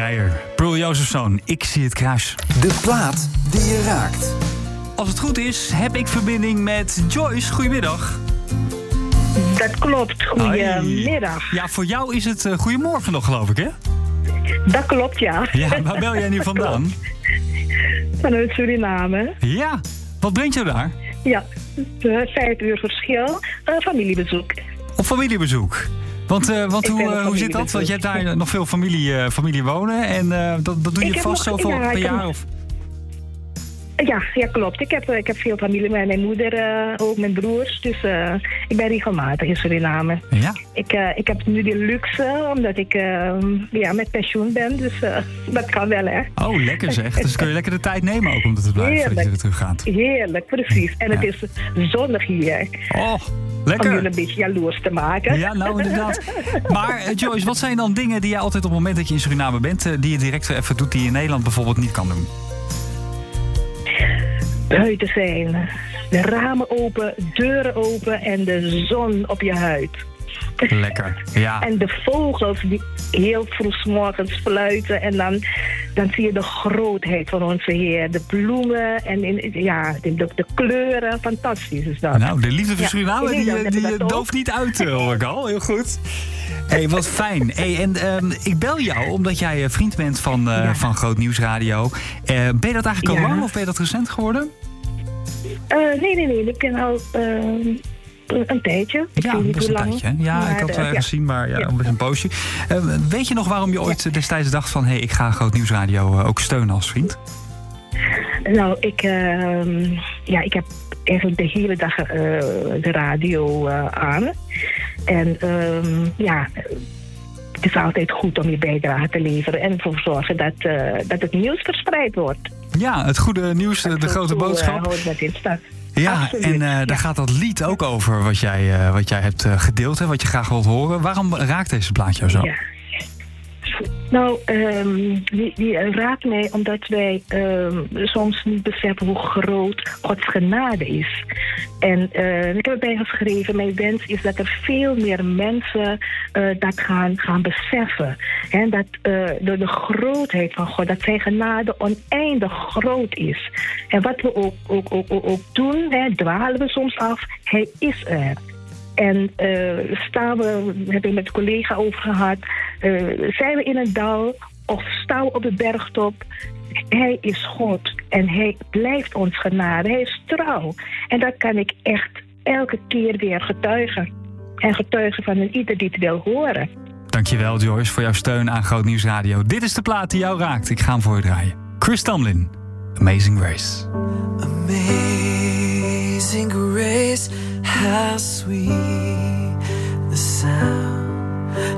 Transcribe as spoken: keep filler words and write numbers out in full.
Dreyer, Pearl Jozefzoon, Ik zie het kruis. De plaat die je raakt. Als het goed is, heb ik verbinding met Joyce. Goedemiddag. Dat klopt, goedemiddag. Ja, voor jou is het uh, goedemorgen nog, geloof ik, hè? Dat klopt, ja. Ja, waar bel jij nu vandaan? Vanuit Suriname. Ja, wat brengt jou daar? Ja, uh, vijf uur verschil, uh, familiebezoek. Op familiebezoek? Want, uh, want hoe, uh, hoe zit dat? Want je hebt daar nog veel familie, uh, familie wonen en uh, dat, dat doe je ik vast zoveel ja, per jaar? Heb, of? Ja, ja, klopt. Ik heb, ik heb veel familie, mijn moeder, uh, ook mijn broers. Dus uh, ik ben regelmatig in Suriname. Ja? Ik, uh, ik heb nu de luxe, omdat ik uh, ja, met pensioen ben. Dus uh, dat kan wel, hè. Oh, lekker zeg. Dus kun je lekker de tijd nemen ook om te blijven voordat je weer terug gaat. Heerlijk, precies. En het ja. is zonnig hier. Oh, lekker. Om jullie een beetje jaloers te maken. Ja, nou inderdaad. Maar uh, Joyce, wat zijn dan dingen die jij altijd op het moment dat je in Suriname bent, uh, die je direct even doet die je in Nederland bijvoorbeeld niet kan doen? Buiten zijn. De ramen open, deuren open en de zon op je huid. Lekker, ja. En de vogels die heel vroeg 's morgens fluiten. En dan, dan zie je de grootheid van onze Heer. De bloemen en in, ja, de, de, de kleuren. Fantastisch is dat. Nou, de liefde voor ja, Suriname, die, die, die dooft niet uit, hoor ik al. Heel goed. Hé, hey, wat fijn. Hey, en um, ik bel jou omdat jij vriend bent van, uh, ja. van Groot Nieuws Radio. Uh, ben je dat eigenlijk al ja. lang of ben je dat recent geworden? Uh, nee, nee, nee. Ik ben al... Uh... Een tijdje. Ik ja, best een lang. tijdje. Ja, maar ik had het uh, ja. gezien, maar ja, ja. best een poosje. Uh, weet je nog waarom je ooit ja. destijds dacht van... hé, hey, ik ga Groot Nieuws Radio uh, ook steunen als vriend? Nou, ik, uh, ja, ik heb eigenlijk de hele dag uh, de radio uh, aan. En uh, ja... Het is altijd goed om je bijdrage te leveren en ervoor zorgen dat, uh, dat het nieuws verspreid wordt. Ja, het goede nieuws, de, de grote boodschap. Uh, dat in staat. Ja, Absoluut. en uh, daar ja. gaat dat lied ook over wat jij, uh, wat jij hebt uh, gedeeld, hè, wat je graag wilt horen. Waarom raakt deze plaat jou zo? Ja. Nou, um, die, die raakt mij omdat wij um, soms niet beseffen hoe groot Gods genade is. En uh, ik heb erbij geschreven, mijn wens is dat er veel meer mensen uh, dat gaan, gaan beseffen. He, dat uh, de, de grootheid van God, dat zijn genade oneindig groot is. En wat we ook, ook, ook, ook, ook doen, he, dwalen we soms af, hij is er. En uh, staan we, we hebben het met een collega over gehad, uh, zijn we in een dal of staan we op de bergtop. Hij is God en hij blijft ons genade. Hij is trouw. En dat kan ik echt elke keer weer getuigen. En getuigen van een ieder die het wil horen. Dankjewel Joyce voor jouw steun aan Groot Nieuws Radio. Dit is de plaat die jou raakt. Ik ga hem voor je draaien. Chris Tomlin, Amazing Grace. Amazing Grace. How sweet the sound